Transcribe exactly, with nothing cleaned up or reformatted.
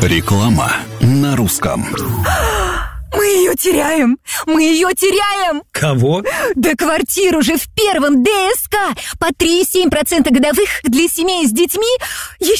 Реклама на русском. Мы ее теряем! Мы ее теряем! Кого? Да квартиру же в первом ДСК! По три и семь десятых процента годовых для семей с детьми.